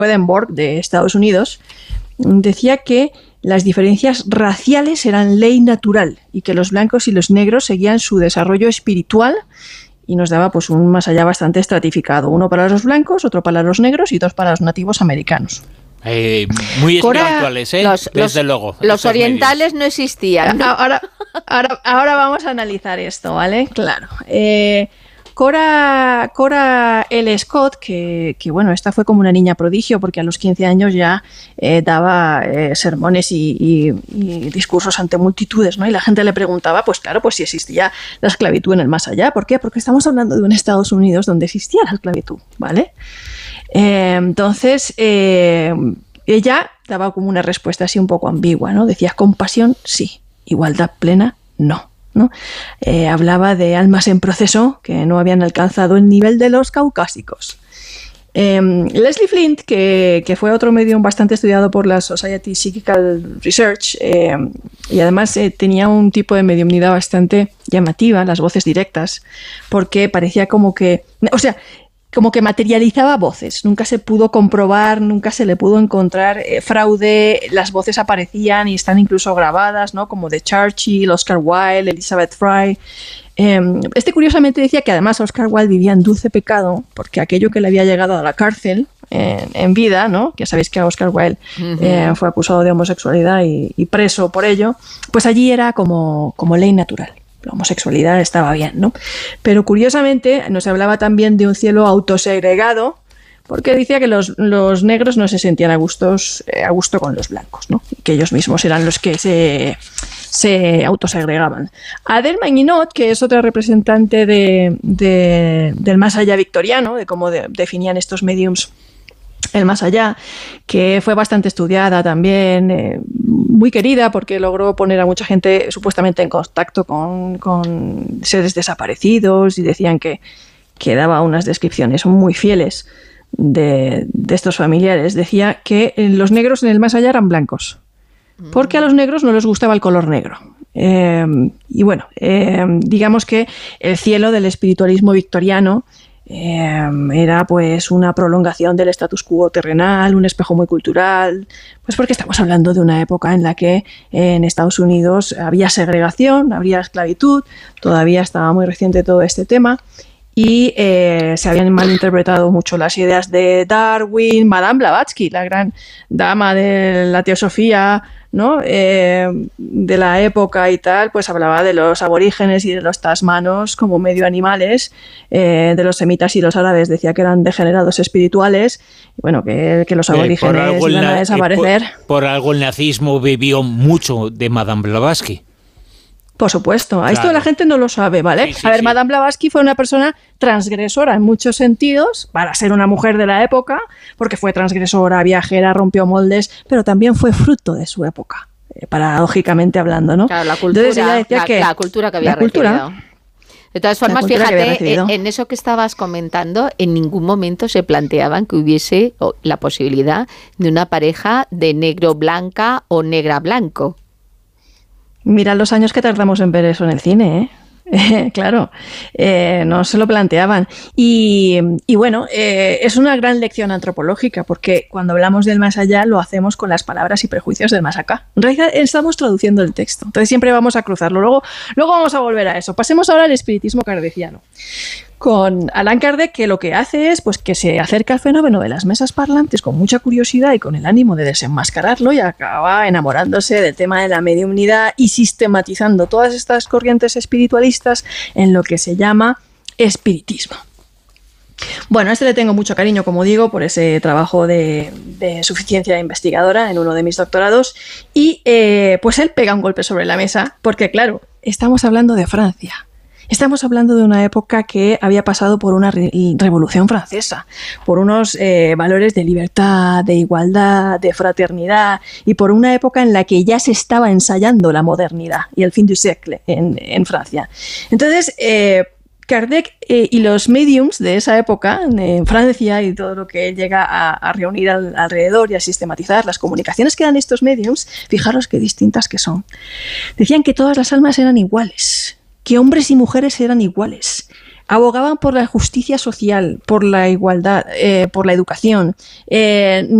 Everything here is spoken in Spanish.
Swedenborg de Estados Unidos, decía que las diferencias raciales eran ley natural y que los blancos y los negros seguían su desarrollo espiritual, y nos daba pues un más allá bastante estratificado, uno para los blancos, otro para los negros y dos para los nativos americanos. Muy espirituales, desde luego. Los orientales no existían. Ahora vamos a analizar esto, ¿vale? Claro. Cora L. Scott, que bueno, esta fue como una niña prodigio porque a los 15 años ya daba sermones y discursos ante multitudes, ¿no? Y la gente le preguntaba, pues claro, pues si existía la esclavitud en el más allá. ¿Por qué? Porque estamos hablando de un Estados Unidos donde existía la esclavitud, ¿vale? Entonces, ella daba como una respuesta así un poco ambigua, ¿no? Decía, compasión, sí, igualdad plena, no. ¿No? Hablaba de almas en proceso que no habían alcanzado el nivel de los caucásicos. Leslie Flint, que fue otro medium bastante estudiado por la Society Psychical Research, y además tenía un tipo de mediumnidad bastante llamativa, las voces directas, porque parecía como que materializaba voces, nunca se pudo comprobar, nunca se le pudo encontrar fraude, las voces aparecían y están incluso grabadas, ¿no? Como de Churchill, Oscar Wilde, Elizabeth Fry. Curiosamente decía que además Oscar Wilde vivía en dulce pecado porque aquello que le había llegado a la cárcel en vida, ¿no? Que sabéis que Oscar Wilde fue acusado de homosexualidad y preso por ello, pues allí era como ley natural. La homosexualidad estaba bien, ¿no? Pero curiosamente nos hablaba también de un cielo autosegregado, porque decía que los negros no se sentían a gusto con los blancos, ¿no? Y que ellos mismos eran los que se autosegregaban. Adele Maginot, que es otra representante del más allá victoriano, de cómo definían estos mediums el más allá, que fue bastante estudiada también, muy querida porque logró poner a mucha gente supuestamente en contacto con seres desaparecidos y decían que daba unas descripciones muy fieles de estos familiares. Decía que los negros en el más allá eran blancos porque a los negros no les gustaba el color negro. Digamos que el cielo del espiritualismo victoriano era pues una prolongación del status quo terrenal, un espejo muy cultural, pues porque estamos hablando de una época en la que en Estados Unidos había segregación, había esclavitud, todavía estaba muy reciente todo este tema y se habían malinterpretado mucho las ideas de Darwin, Madame Blavatsky, la gran dama de la teosofía, ¿no? De la época y tal, pues hablaba de los aborígenes y de los tasmanos como medio animales, de los semitas y los árabes decía que eran degenerados espirituales, y bueno, que los aborígenes iban a desaparecer. Por algo el nazismo vivió mucho de Madame Blavatsky. Por supuesto, claro. Esto la gente no lo sabe, ¿vale? Sí, Madame Blavatsky fue una persona transgresora en muchos sentidos, para ser una mujer de la época, porque fue transgresora, viajera, rompió moldes, pero también fue fruto de su época, paradójicamente hablando, ¿no? Claro, la cultura, entonces ella decía la cultura que había recibido. De todas formas, fíjate, en eso que estabas comentando, en ningún momento se planteaban que hubiese la posibilidad de una pareja de negro-blanca o negra-blanco. Mira los años que tardamos en ver eso en el cine, claro, no se lo planteaban. Y bueno, es una gran lección antropológica, porque cuando hablamos del más allá lo hacemos con las palabras y prejuicios del más acá. En realidad estamos traduciendo el texto, entonces siempre vamos a cruzarlo. Luego vamos a volver a eso. Pasemos ahora al espiritismo kardeciano. Con Allan Kardec, que lo que hace es pues que se acerca al fenómeno de las mesas parlantes con mucha curiosidad y con el ánimo de desenmascararlo, y acaba enamorándose del tema de la mediumnidad y sistematizando todas estas corrientes espiritualistas en lo que se llama espiritismo. Bueno, a este le tengo mucho cariño, como digo, por ese trabajo de suficiencia investigadora en uno de mis doctorados, y pues él pega un golpe sobre la mesa, porque claro, estamos hablando de Francia. Estamos hablando de una época que había pasado por una revolución francesa, por unos valores de libertad, de igualdad, de fraternidad, y por una época en la que ya se estaba ensayando la modernidad y el fin du siècle en Francia. Entonces, Kardec y los mediums de esa época en Francia y todo lo que llega a reunir alrededor y a sistematizar las comunicaciones que dan estos mediums, fijaros qué distintas que son. Decían que todas las almas eran iguales, que hombres y mujeres eran iguales. abogaban por la justicia social, por la igualdad, por la educación.